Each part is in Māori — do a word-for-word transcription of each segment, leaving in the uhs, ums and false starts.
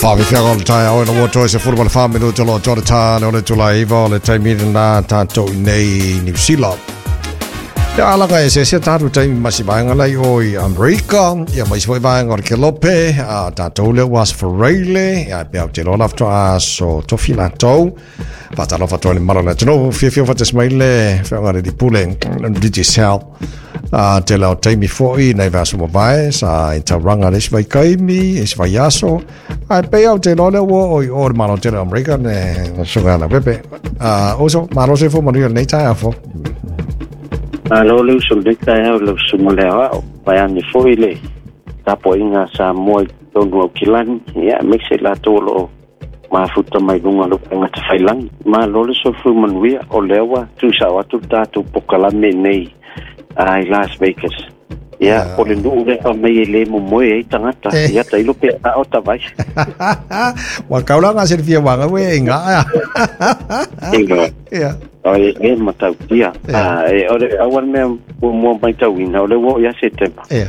Whawhiwhia o le tai au e na woto e se furu ma le whaminu te loa tōre tā le o le tula iwa o le taimiri nā tātou i nei New Zealand. Ia alanga e se se tātou taimi masi vaenga lai o i Amerika, ia maisi foi vaenga o le kelope, a tātou le was Ferreile, ia pia o te loa lafto a so tofi la tau, whatalo whatoa ni marana tino, fia fia whates maile, whiangare di pule, digicel, a te lao taimi foi, nei vasu mo vae, sa i tauranga le svai kaimi, e svai aso, a pia o te loa le o o i o le malo te le Amerika, ne sungana pepe, a oso, malo se fo maria nei tai afo. Alo le usul de kai au le sumulea o paiani foi le tapo inga sa moi tonu o kilani ia mixe la tolo ma futa mai lunga lo nga te failang ma lo le so fu manuia o lewa tu sa watu tatu pokala me nei ai Las Vegas ia o le nu le pa mai le mo moi e tangata ia tai lo pe o ta vai wa kaula nga se fia wanga we nga inga ia ai e mata dia ah e ore awan me mo mai tau ina ole wo ya setembro ia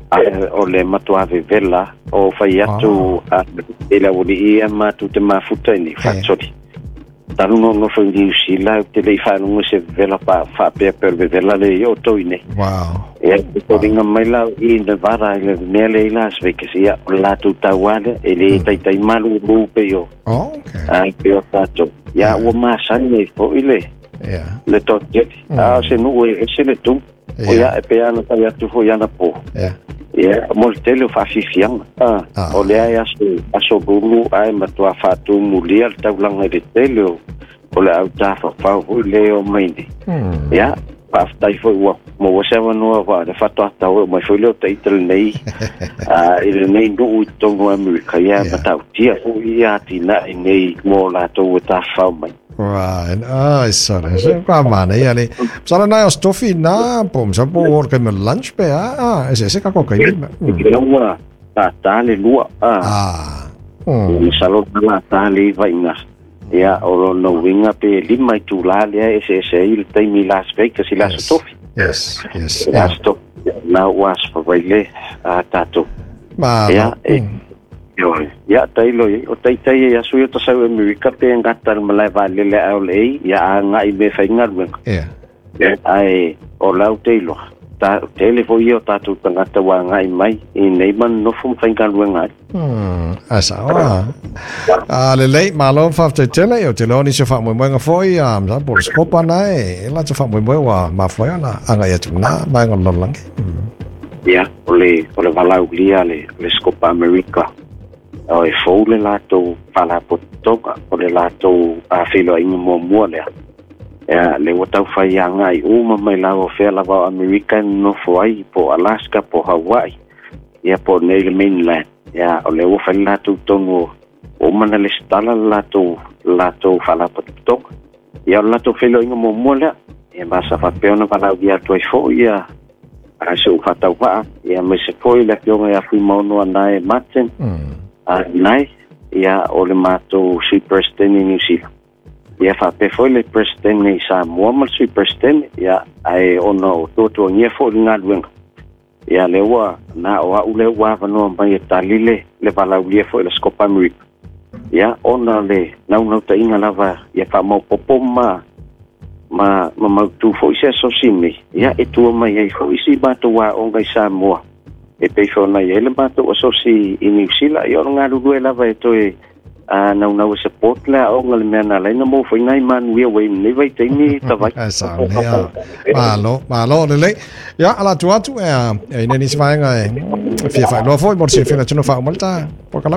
o le matua vela o fai atu a ele o li e ma tu te ma futa ni fa soti taru no no foi di usila te le fa no se vela pa fa pe per vela le yo to ine wow e to dinga mai la i de vara le mele Las Vegas ia la tu tawale ele tai tai malu lu pe yo oh okay ai pe o tato ya o ma san ne fo ile ia le to jet a se no e se le tu o ya e pe ana ta ya tu fo ya na po ia ia mo tele fa fifiang ah o le ai aso aso bulu ai ma tu fa tu mulia ta ulang de tele o le au ta fa fa o le o mai ia pa tai fo wa mo wa se no wa de fa to ta o mai fo le te itel nei ah ile nei do to no America ia ma ta tia o ia ti na nei mo la to ta fa mai. Right. Ah, sorry. Se qua mana ia le. Sala na os tofi na pom sa po or ke me lunch pe ah, ese se ka ko kai. Ke lua ta ta le lua ah. Ah. Mm. Salo na ta le vai nga. Ia o no winga pe lima tu la le ese ese il tai mi Las Vegas i las tofi. Yes, yes. Las tofi. Na was for le a tato. Ma. Ia yo ya tailo o tai tai ya suyo to sa America pe ngatar malai vale le au le ya nga i be fainga wen yeah ai o lau tailo ta telefo yo ta tu ngata wa nga i mai i nei man no fum fainga wen ai hmm asa wa a le le malo fa te tele o te lo ni se fa mo nga foi am sa por scopa na e la te fa mo wa ma foi ana anga ya tu na ma nga non lang ya ole ole valau lia le le scopa America o e fole lato fala potoka o le lato a filo inga mo mo le ya le wata fai anga i uma mai la o fe la va American no foi po Alaska po Hawaii ya po nei mainland ya o le o fai lato tongo o mana le stala lato lato fala potoka ya lato filo inga mo mo le e basa fa peona fala dia to fo ya a se o fata wa ya me se foi la pionga ya fui mono anai maten ah nai ia o le mato superstem ni New ia fa pe foi le president ni sa mo mal superstem ia ai ono to to nie fo nga wen ia le wa na o u le wa no mai talile le bala u le fo le scopa America ia ona le na no ta inga lava ia fa mo popoma ma ma ma tu fo se so simi ia e tu mai ai fo isi ba to wa on ga sa mo e pe fona ele mato o so si in New Zealand yo nga lu la vai to e a na na o support la o nga le mena la no mo foi nai man we we ni vai te ni ta vai asa ya malo malo le le ya ala tu atu e e ni si vai nga e fia fa no foi por si fina tu no fa malta por kala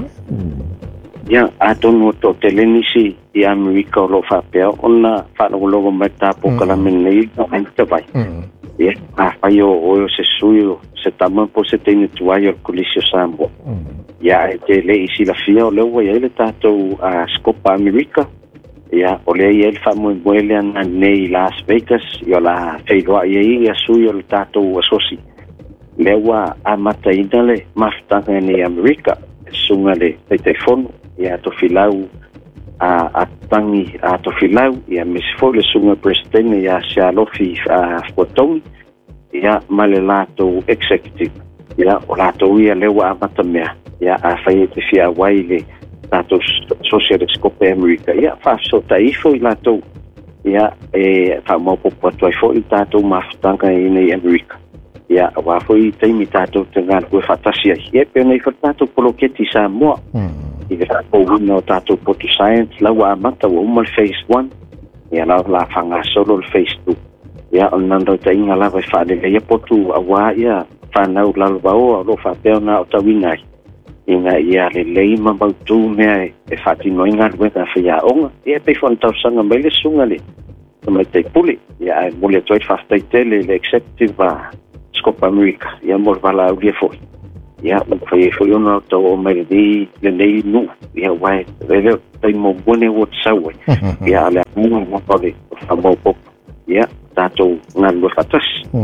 ya a to no to telenisi i America lo fa pe ona fa no lo meta por kala men ni ta vai ya a fa yo o se suyo se tama po se tene tuaio al colisio sambo ya te le isi la fia o le wa ele tato a Scopa America ya o le ele fa mo muele an nei Las Vegas yo la feido ai ia suyo le tato asosi le wa a mata indale mafta ni America sunga le telefono ya to filau a a tangi a to filau ya misfo le sunga president ya sia lofi a foton ya malelato executive ya o lato ia lewa amatamea ya a fai te fia waile tātou Socialist Kope America. Ia, whaafso tai fo i lātou. Ia, e whaamaupopo atu ai fo i tātou mawhitanga i nei America. Ia, wā fo i teimi tātou te ngāna koe whatasi ai. Ia, pēr nei wha tātou poloketi Samoa. I te tātou wina o tātou potu science, lau a mata wa umal phase one. Ia, lau la whanga solo le phase two. Ia, o nandau ta inga lawa i whaadele. Ia potu a wā ia, whanau lalwao, alo whapeo na o tawingai. Inga ia le leima mautu mea e whatino inga ruenga whia onga. Ia pei whantau sanga mai le sunga le. Mai te puli. Ia e mole atoit whaftai tele le executive a Scope America. Ia mole wala au lia foi. Ia mwhai e foi ona tau o mai le le nei nu. Ia wai rele tai mo bune o tsawai. Ia ale munga mwhale whamau popo. Ia tātou ngā lua whatas.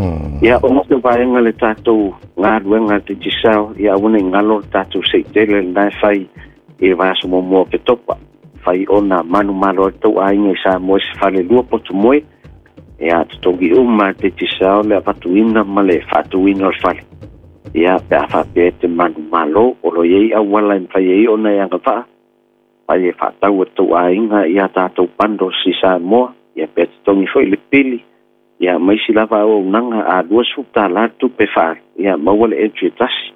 Ia o motu vāenga le tātou ngā ruenga te tisao. Ia wane ngalo tātou seitele nai whai e vāso mo mua ke topa. Whai ona manu malo tau ainga i sa moe se whale lua potu moe. Ia tutongi uma te tisao le apatuina ma le whatuina o whale. Ia pe a whapea te manu malo o lo iei au wala in whai ei ona i anga wha. Whai e whatau a tau ainga ia tātou pando si sa moa. Ia pe te tongi foi le pili. Ia mai si lava o nanga a dua sukta latu pe wha. Ia maua le entry e tasi.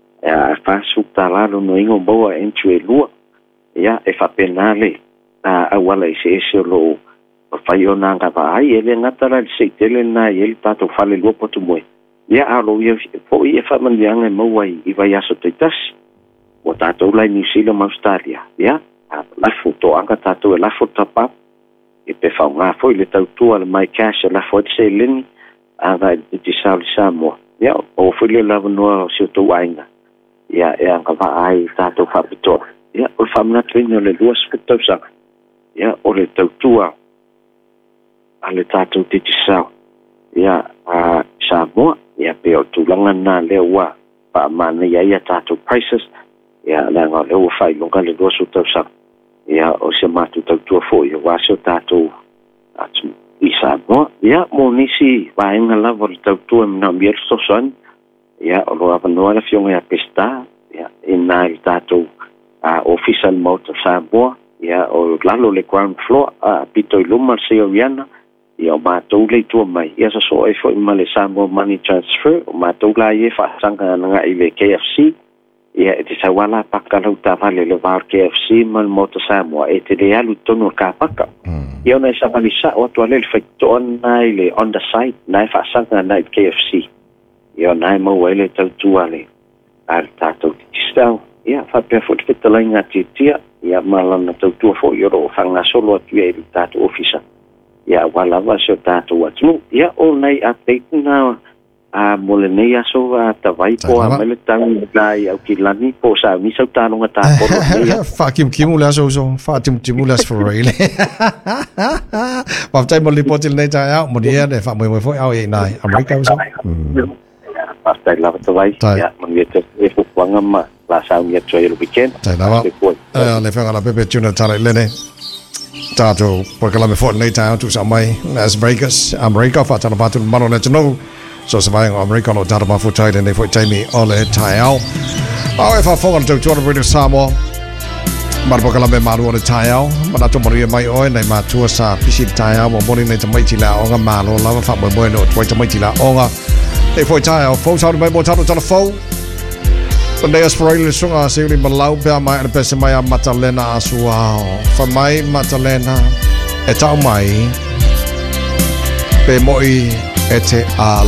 Ia wha sukta lalo no ingo maua entry e lua. Ia e wha penale a awala i se ese lo whai o nanga wa ai. Ele ngatara li se tele na i ele tato whale lua potu moe. Ia alo ia po i e wha mandianga e maua i vai aso te tasi. O tato ulai New Zealand ma Australia. Ia lafo to anga tato e lafo tapap. E pe whao ngā fwoi le tautua le mai cash la fwoi se lini a ngai te te sao le Samoa. Ia, o fwoi le lawa noa o sio tau ainga. Ia, e anga wa ai tātou whapitoa. Ia, o le whamna tuina le lua spitau sanga. Ia, o le tautua a le tātou te te sao. Ia, a Samoa, ia pe o tūlanga nā leo wa pa mana ia ia tātou prices. Ia, le anga leo wa whai longa le lua spitau sanga. Ia o se matu tautua foi o wasio tātou atu i Samoa. Ia mo nisi vaenga lava le tautua mina mier sosan. Ia o lo avanoa la fionga ia pesta. Ia e nā i tātou a official motor Samoa. Ia o lalo le ground floor a pito i luma se o iana. Ia o mātou le tua mai. Ia sa so e foi ma le Samoa money transfer. O mātou la i e whaasanga nga i le K F C. Ia e te sawala pakalau tavale le var K F C mal moto Samoa e te le alu tono ka paka. Ia ona e samalisa o atua le le whaitoan nai le on the site nai whaasanga nai K F C. Ia ona e maua ele tautua le ar tātou te tistau. Ia whapea fwot whitalai ngā titia. Ia malana tautua fo i oro o whanga solo atu e le tātou ofisa. Ia walawa seo tātou atu. Ia o nei update na a mole nei aso a tawai po a mele tau lai au ki lani po sa mi sau tālonga tā poro nei. Whakim kimu le aso so, whakim kimu le aso for reile. Waftai mole potil nei tai au, moni ea ne whamui mui foi au e nai, Amerika uso. Waftai lava tawai, ia, moni e te e fukuanga ma la sau mi atu e weekend. Tai lava, le whanga la pepe tuna tala lene. Tātou, poikala me fort nei tai au tu sa mai, Las Vegas, Amerika, whatala patu mano ne tano. So se vai o Americano data ma futai ne foi taimi ole tai au. Au e fa fonga tau tuana British Samoa. Marpo kala me maru ole tai au. Mana to maria mai oi nei matua sa pisi tai au mo moni nei tamai tila onga malo lava fa mo mo no toi tamai tila onga. E foi tai au fo tau mai mo tau tau fo. Pandai aspirale sunga se uri malau pe mai na pese mai a Matalena asuao. Fa mai Matalena e tau mai pe moi e te a